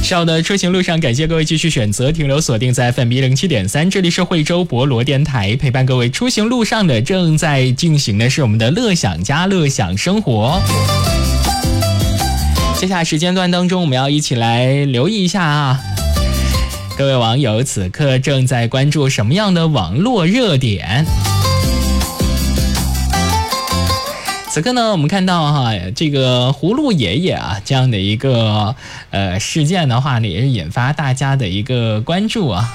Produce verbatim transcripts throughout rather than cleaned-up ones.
稍的出行路上，感谢各位继续选择停留锁定在 F M 一零七点三，这里是惠州博罗电台，陪伴各位出行路上的正在进行的是我们的乐享家乐享生活。接下来时间段当中，我们要一起来留意一下啊，各位网友此刻正在关注什么样的网络热点？此刻呢，我们看到哈，这个葫芦爷爷啊这样的一个呃事件的话呢，也是引发大家的一个关注啊。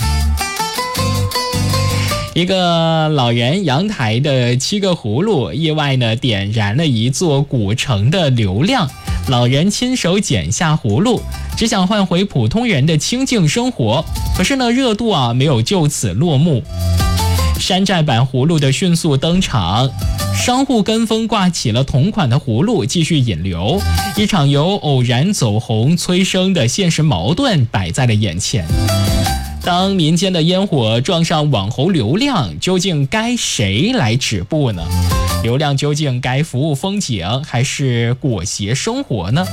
一个老人阳台的七个葫芦意外呢点燃了一座古城的流量，老人亲手剪下葫芦，只想换回普通人的清静生活。可是呢，热度啊没有就此落幕，山寨版葫芦的迅速登场，商户跟风挂起了同款的葫芦继续引流，一场由偶然走红催生的现实矛盾摆在了眼前。当民间的烟火撞上网红流量，究竟该谁来止步呢？流量究竟该服务风景还是裹挟生活呢？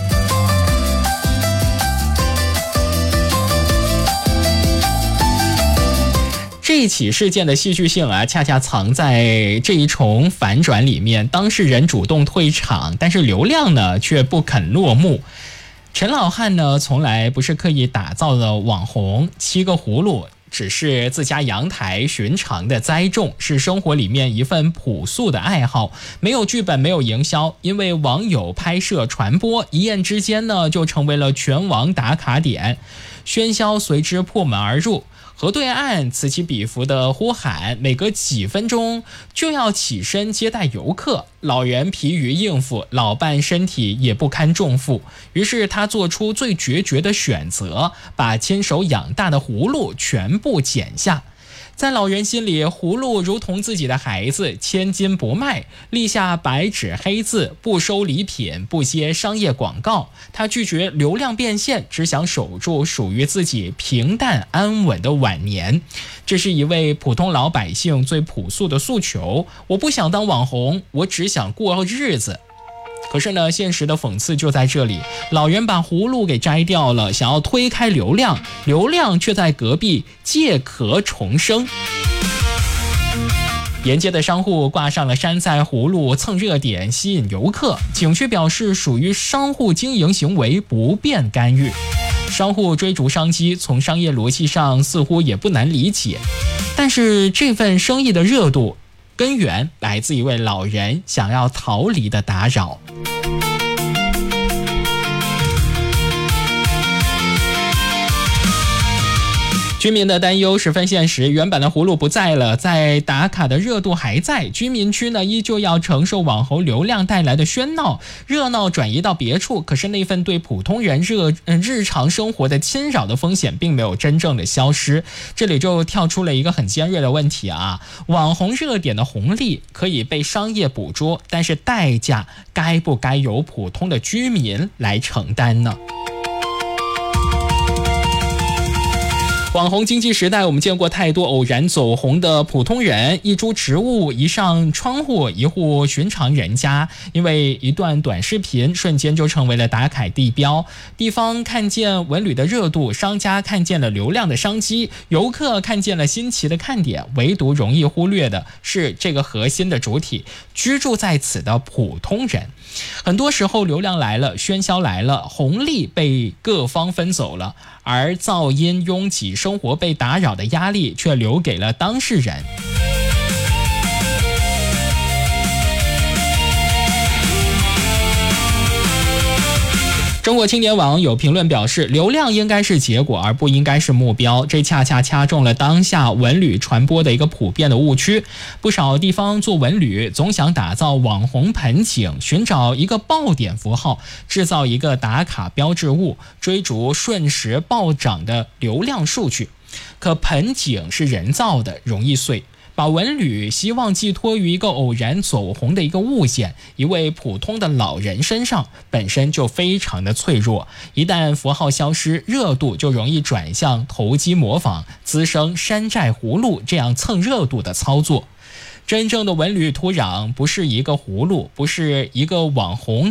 这起事件的戏剧性啊，恰恰藏在这一重反转里面。当事人主动退场，但是流量呢却不肯落幕。陈老汉呢，从来不是刻意打造的网红，七个葫芦只是自家阳台寻常的栽种，是生活里面一份朴素的爱好，没有剧本，没有营销，因为网友拍摄传播，一夜之间呢就成为了全网打卡点，喧嚣随之破门而入。河对岸此起彼伏的呼喊，每隔几分钟就要起身接待游客，老人疲于应付，老伴身体也不堪重负，于是他做出最决绝的选择，把亲手养大的葫芦全部剪下。在老人心里，葫芦如同自己的孩子，千金不卖，立下白纸黑字，不收礼品，不接商业广告。他拒绝流量变现，只想守住属于自己平淡安稳的晚年。这是一位普通老百姓最朴素的诉求，我不想当网红，我只想过日子。可是呢，现实的讽刺就在这里，老人把葫芦给摘掉了，想要推开流量，流量却在隔壁借壳重生。沿街的商户挂上了山寨葫芦蹭热点，吸引游客。景区表示，属于商户经营行为，不便干预。商户追逐商机，从商业逻辑上似乎也不难理解，但是这份生意的热度根源来自一位老人想要逃离的打扰。居民的担忧十分现实，原版的葫芦不在了，在打卡的热度还在，居民区呢依旧要承受网红流量带来的喧闹，热闹转移到别处，可是那份对普通人热日常生活的侵扰的风险并没有真正的消失。这里就跳出了一个很尖锐的问题啊，网红热点的红利可以被商业捕捉，但是代价该不该由普通的居民来承担呢？网红经济时代，我们见过太多偶然走红的普通人，一株植物，一扇窗户，一户寻常人家，因为一段短视频瞬间就成为了打卡地标。地方看见文旅的热度，商家看见了流量的商机，游客看见了新奇的看点，唯独容易忽略的是这个核心的主体，居住在此的普通人。很多时候流量来了，喧嚣来了，红利被各方分走了，而噪音拥挤，生活被打扰的压力却留给了当事人。中国青年网有评论表示，流量应该是结果而不应该是目标，这恰恰掐中了当下文旅传播的一个普遍的误区。不少地方做文旅总想打造网红盆景，寻找一个爆点符号，制造一个打卡标志物，追逐瞬时暴涨的流量数据。可盆景是人造的，容易碎，把文旅希望寄托于一个偶然走红的一个物件，一位普通的老人身上，本身就非常的脆弱。一旦符号消失，热度就容易转向投机模仿，滋生山寨葫芦这样蹭热度的操作。真正的文旅土壤不是一个葫芦，不是一个网红